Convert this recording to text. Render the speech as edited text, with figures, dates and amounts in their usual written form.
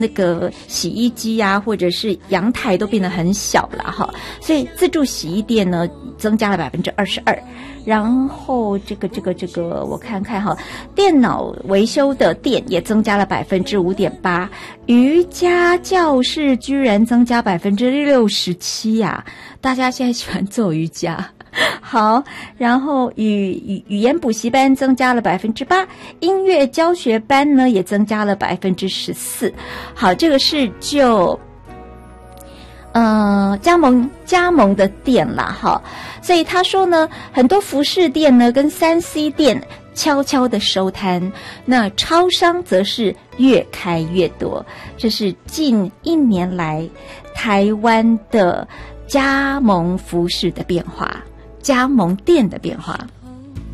那个洗衣机啊，或者是阳台都变得很小了哈，所以自助洗衣店呢增加了22%，然后这个我看看哈，电脑维修的店也增加了5.8%，瑜伽教室居然增加67%呀！大家现在喜欢做瑜伽。好，然后语言补习班增加了8%，音乐教学班呢也增加了14%。好，这个是就加盟的店啦哈，所以他说呢，很多服饰店呢跟3C 店悄悄的收摊，那超商则是越开越多，这是近1年来台湾的加盟服饰的变化，加盟店的变化。